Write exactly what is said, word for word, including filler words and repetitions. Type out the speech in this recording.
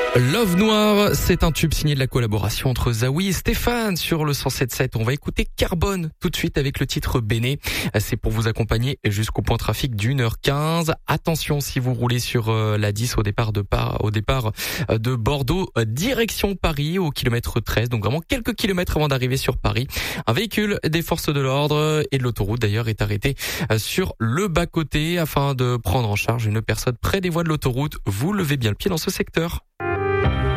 Love Noir, c'est un tube signé de la collaboration entre Zawi et Stéphane sur le cent sept sept. On va écouter Carbone tout de suite avec le titre Béné. C'est pour vous accompagner jusqu'au point trafic d'une heure quinze. Attention si vous roulez sur la dix au départ de Par, au départ de Bordeaux, direction Paris au kilomètre treize. Donc vraiment quelques kilomètres avant d'arriver sur Paris. Un véhicule des forces de l'ordre et de l'autoroute d'ailleurs est arrêté sur le bas-côté afin de prendre en charge une personne près des voies de l'autoroute. Vous levez bien le pied dans ce secteur.